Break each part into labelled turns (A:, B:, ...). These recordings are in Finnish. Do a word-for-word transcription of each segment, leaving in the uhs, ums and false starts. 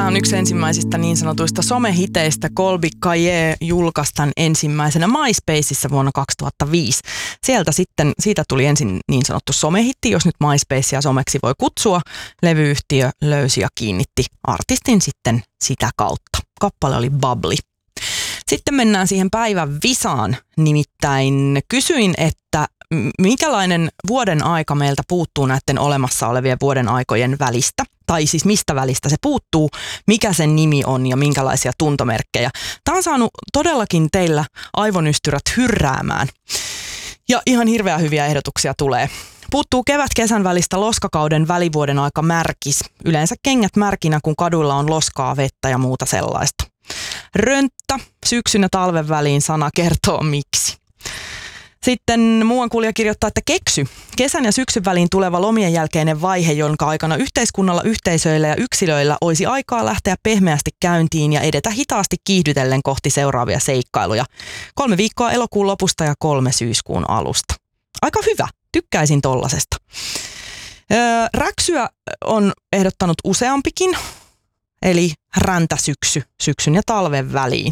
A: Tämä on yksi ensimmäisistä niin sanotuista somehiteistä. Colby Kaye julkaisi tämän ensimmäisenä MySpaceissa vuonna kaksituhattaviisi. Sieltä sitten, siitä tuli ensin niin sanottu somehitti, jos nyt MySpacea someksi voi kutsua. Levyyhtiö löysi ja kiinnitti artistin sitten sitä kautta. Kappale oli Bubbly. Sitten mennään siihen päivän visaan, nimittäin kysyin, että minkälainen vuoden aika meiltä puuttuu näiden olemassa olevien vuoden aikojen välistä, tai siis mistä välistä se puuttuu, mikä sen nimi on ja minkälaisia tuntomerkkejä. Tämä on saanut todellakin teillä aivonystyrät hyrräämään ja ihan hirveän hyviä ehdotuksia tulee. Puuttuu kevät-kesän välistä loskakauden välivuoden aika märkis. Yleensä kengät märkinä, kun kaduilla on loskaa, vettä ja muuta sellaista. Rönttä, syksyn ja talven väliin sana kertoo miksi. Sitten muuan kuulija kirjoittaa, että keksy. Kesän ja syksyn väliin tuleva lomien jälkeinen vaihe, jonka aikana yhteiskunnalla, yhteisöillä ja yksilöillä olisi aikaa lähteä pehmeästi käyntiin ja edetä hitaasti kiihdytellen kohti seuraavia seikkailuja. Kolme viikkoa elokuun lopusta ja kolme syyskuun alusta. Aika hyvä. Tykkäisin tollasesta. Öö, räksyä on ehdottanut useampikin, eli räntäsyksy, syksyn ja talven väliin.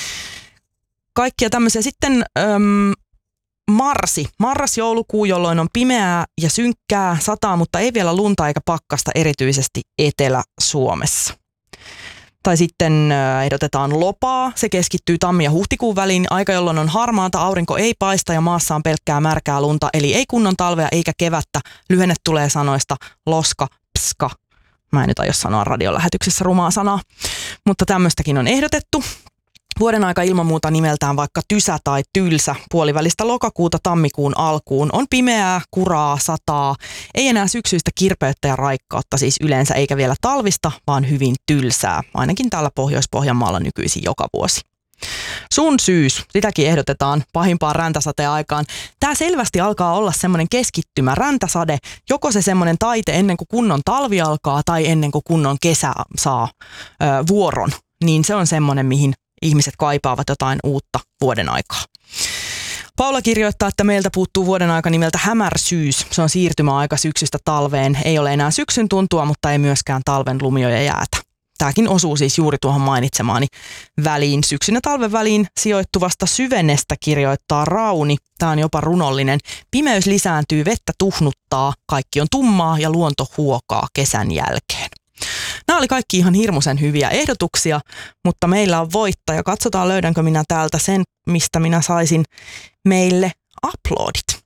A: Kaikkia tämmöisiä. Sitten öm, marsi, marras-joulukuu, jolloin on pimeää ja synkkää, sataa, mutta ei vielä lunta eikä pakkasta, erityisesti Etelä-Suomessa. Tai sitten ehdotetaan lopaa. Se keskittyy tammi- ja huhtikuun väliin, aika jolloin on harmaata, aurinko ei paista ja maassa on pelkkää märkää lunta, eli ei kunnon talvea eikä kevättä. Lyhenne tulee sanoista loska, pska. Mä en nyt aio sanoa radiolähetyksessä rumaa sanaa, mutta tämmöistäkin on ehdotettu. Vuoden aika ilman muuta nimeltään vaikka tysä tai tylsä. Puolivälistä lokakuuta tammikuun alkuun on pimeää, kuraa, sataa. Ei enää syksyistä kirpeyttä ja raikkautta siis yleensä, eikä vielä talvista, vaan hyvin tylsää. Ainakin täällä Pohjois-Pohjanmaalla nykyisin joka vuosi. Sun syys, sitäkin ehdotetaan pahimpaan räntäsateen aikaan. Tää selvästi alkaa olla semmoinen keskittymä räntäsade, joko se semmoinen taite ennen kuin kunnon talvi alkaa tai ennen kuin kunnon kesä saa ö, vuoron. Niin se on semmoinen, mihin ihmiset kaipaavat jotain uutta vuoden aikaa. Paula kirjoittaa, että meiltä puuttuu vuoden aika nimeltä hämärsyys. Se on siirtymäaika syksystä talveen. Ei ole enää syksyn tuntua, mutta ei myöskään talven lumio ja jäätä. Tämäkin osuu siis juuri tuohon mainitsemaani väliin. Syksyn ja talven väliin sijoittuvasta syvennestä kirjoittaa Rauni. Tämä on jopa runollinen. Pimeys lisääntyy, vettä tuhnuttaa, kaikki on tummaa ja luonto huokaa kesän jälkeen. Nämä oli kaikki ihan hirmuisen hyviä ehdotuksia, mutta meillä on voittaja. Katsotaan löydänkö minä täältä sen, mistä minä saisin meille uploadit.